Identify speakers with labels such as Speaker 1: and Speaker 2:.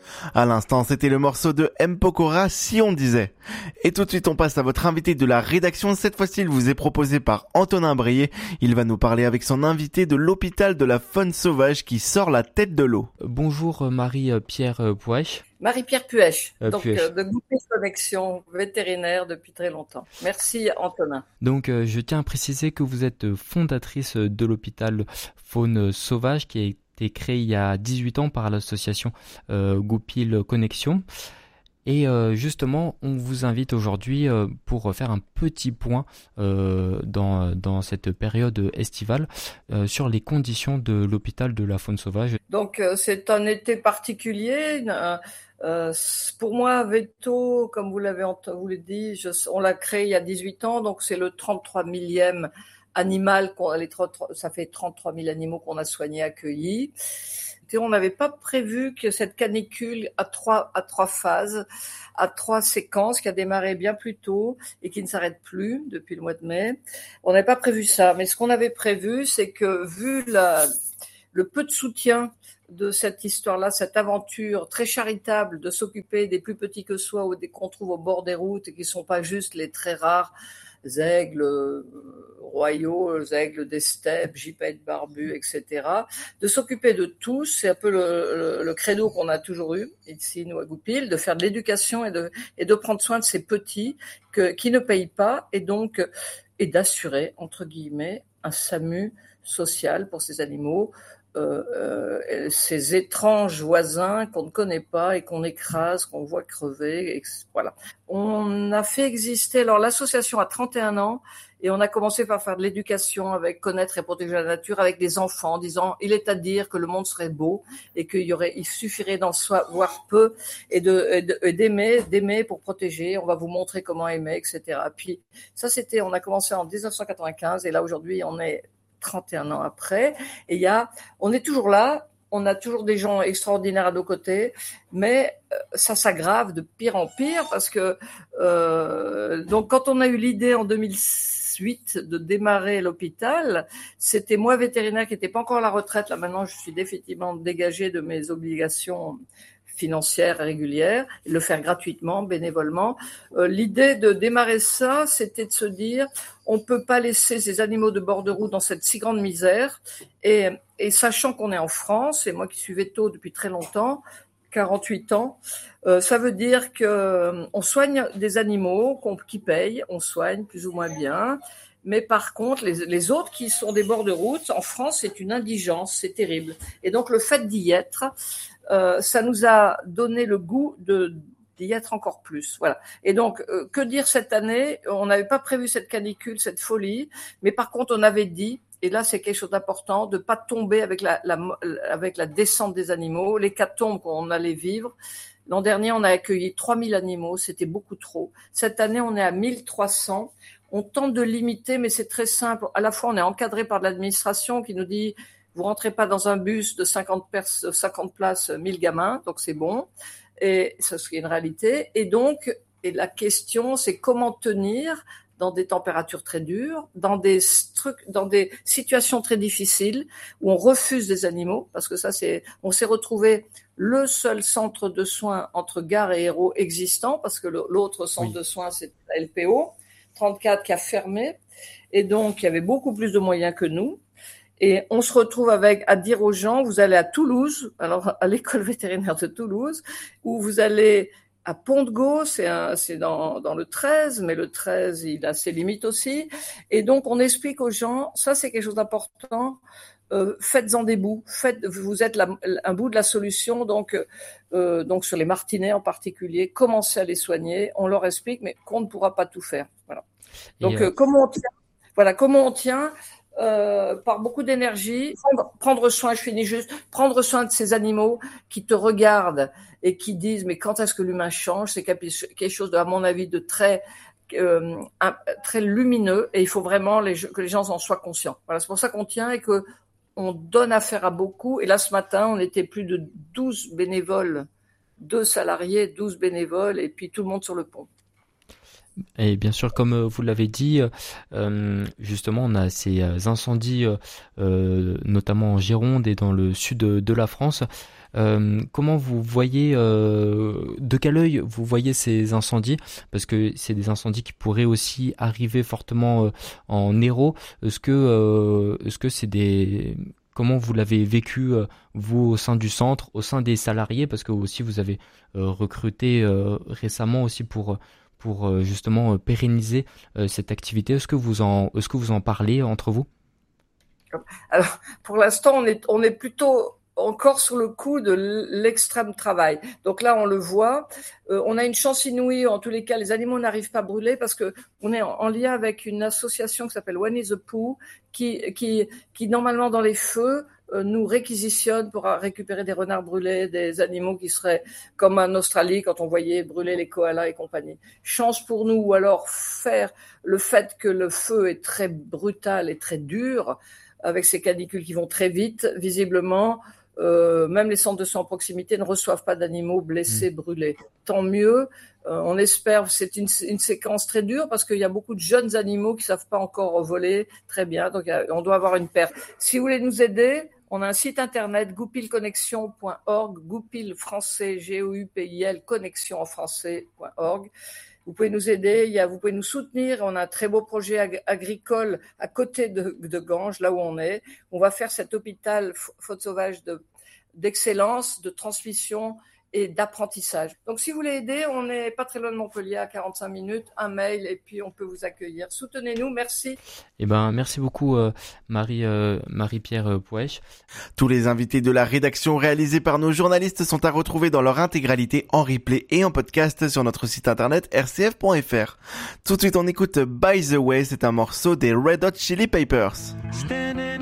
Speaker 1: À l'instant, c'était le morceau de M. Pokora, Si on disait. Et tout de suite, on passe à votre invité de la rédaction. Cette fois-ci, il vous est proposé par Antonin Brier. Il va nous parler avec son invité de l'hôpital de la faune sauvage qui sort la tête de l'eau.
Speaker 2: Bonjour Marie-Pierre Pouèche.
Speaker 3: Marie-Pierre Puech,
Speaker 2: Puech.
Speaker 3: de Goupil Connexion vétérinaire depuis très longtemps. Merci Antonin.
Speaker 2: Donc je tiens à préciser que vous êtes fondatrice de l'hôpital Faune Sauvage qui a été créé il y a 18 ans par l'association Goupil Connexion. Et justement, on vous invite aujourd'hui pour faire un petit point dans cette période estivale sur les conditions de l'hôpital de la faune sauvage.
Speaker 3: Donc c'est un été particulier. Pour moi, Veto, comme vous l'avez dit, on l'a créé il y a 18 ans, donc c'est le 33 millième animal, ça fait 33 000 animaux qu'on a soignés, accueillis. Et on n'avait pas prévu que cette canicule à trois phases, à 3 séquences, qui a démarré bien plus tôt et qui ne s'arrête plus depuis le mois de mai. On n'avait pas prévu ça, mais ce qu'on avait prévu, c'est que vu le peu de soutien de cette histoire-là, cette aventure très charitable de s'occuper des plus petits que soi ou des qu'on trouve au bord des routes et qui ne sont pas juste les très rares aigles royaux, aigles des steppes, gypaètes barbus, etc. De s'occuper de tous, c'est un peu le credo qu'on a toujours eu ici, nous à Goupil, de faire de l'éducation et de prendre soin de ces petits qui ne payent pas et d'assurer, entre guillemets, un SAMU social pour ces animaux. Ces étranges voisins qu'on ne connaît pas et qu'on écrase, qu'on voit crever, voilà. On a fait exister, alors l'association a 31 ans et on a commencé par faire de l'éducation avec connaître et protéger la nature avec des enfants, en disant il est à dire que le monde serait beau et il suffirait d'en voir peu et d'aimer pour protéger. On va vous montrer comment aimer, etc. Puis ça on a commencé en 1995 et là aujourd'hui on est 31 ans après, et on est toujours là, on a toujours des gens extraordinaires à nos côtés, mais ça s'aggrave de pire en pire parce que donc quand on a eu l'idée en 2008 de démarrer l'hôpital, c'était moi vétérinaire qui n'était pas encore à la retraite, là maintenant je suis définitivement dégagée de mes obligations financière régulière, et le faire gratuitement, bénévolement. L'idée de démarrer ça, c'était de se dire, on peut pas laisser ces animaux de bord de route dans cette si grande misère, et sachant qu'on est en France, et moi qui suis veto depuis très longtemps, 48 ans, ça veut dire que on soigne des animaux qui payent, on soigne plus ou moins bien, mais par contre, les autres qui sont des bords de route, en France, c'est une indigence, c'est terrible. Et donc, le fait d'y être, ça nous a donné le goût d'y être encore plus. Voilà. Et donc, que dire cette année ? On n'avait pas prévu cette canicule, cette folie, mais par contre, on avait dit, et là, c'est quelque chose d'important, de pas tomber avec la descente des animaux, l'hécatombe qu'on allait vivre. L'an dernier, on a accueilli 3000 animaux, c'était beaucoup trop. Cette année, on est à 1300. On tente de limiter, mais c'est très simple. À la fois, on est encadré par l'administration qui nous dit vous rentrez pas dans un bus de 50 places, 1000 gamins, donc c'est bon. Et ça, c'est une réalité. Et la question, c'est comment tenir dans des températures très dures, dans des situations très difficiles où on refuse des animaux, parce que on s'est retrouvé le seul centre de soins entre Gare et Hérault existant, parce que l'autre centre de soins, c'est la LPO 34 qui a fermé, et donc il y avait beaucoup plus de moyens que nous. Et on se retrouve à dire aux gens, vous allez à Toulouse, alors à l'école vétérinaire de Toulouse, ou vous allez à Pont-de-Gau, c'est dans le 13, mais le 13, il a ses limites aussi. Et donc, on explique aux gens, ça c'est quelque chose d'important, faites-en des bouts, vous êtes un bout de la solution, donc sur les martinets en particulier, commencez à les soigner, on leur explique, mais qu'on ne pourra pas tout faire. Voilà. Donc, comment on tient par beaucoup d'énergie, prendre soin, je finis juste, prendre soin de ces animaux qui te regardent et qui disent mais quand est-ce que l'humain change, c'est quelque chose à mon avis de très lumineux, et il faut vraiment que les gens en soient conscients. Voilà, c'est pour ça qu'on tient et que on donne affaire à beaucoup. Et là, ce matin, on était plus de 12 bénévoles, 2 salariés, 12 bénévoles, et puis tout le monde sur le pont.
Speaker 2: Et bien sûr, comme vous l'avez dit, justement, on a ces incendies, notamment en Gironde et dans le sud de la France. Comment vous voyez, de quel œil vous voyez ces incendies? Parce que c'est des incendies qui pourraient aussi arriver fortement en Hérault. Est-ce que c'est des... Comment vous l'avez vécu, vous, au sein du centre, au sein des salariés? Parce que aussi vous avez recruté récemment aussi pour justement pérenniser cette activité. Est-ce que vous en parlez entre vous?
Speaker 3: Alors, pour l'instant, on est plutôt encore sur le coup de l'extrême travail. Donc là, on le voit. On a une chance inouïe. En tous les cas, les animaux n'arrivent pas à brûler parce que on est en lien avec une association qui s'appelle One is a Poo, qui normalement dans les feux nous réquisitionne pour récupérer des renards brûlés, des animaux qui seraient comme en Australie quand on voyait brûler les koalas et compagnie. Chance pour nous, ou alors faire le fait que le feu est très brutal et très dur, avec ces canicules qui vont très vite, visiblement, même les centres de soins en proximité ne reçoivent pas d'animaux blessés, brûlés. Tant mieux. On espère, c'est une séquence très dure parce qu'il y a beaucoup de jeunes animaux qui savent pas encore voler très bien, donc on doit avoir une perte. Si vous voulez nous aider, on a un site internet goupilconnexion.org, goupil français, G-O-U-P-I-L, connexion en français.org. Vous pouvez nous aider, vous pouvez nous soutenir. On a un très beau projet agricole à côté de Ganges, là où on est. On va faire cet hôpital faune sauvage d'excellence, de transmission et d'apprentissage. Donc, si vous voulez aider, on n'est pas très loin de Montpellier, à 45 minutes, un mail, et puis on peut vous accueillir. Soutenez-nous, merci.
Speaker 2: Merci beaucoup, Marie-Pierre Pouèche.
Speaker 1: Tous les invités de la rédaction réalisés par nos journalistes sont à retrouver dans leur intégralité en replay et en podcast sur notre site internet rcf.fr. Tout de suite, on écoute By the Way, c'est un morceau des Red Hot Chili Peppers.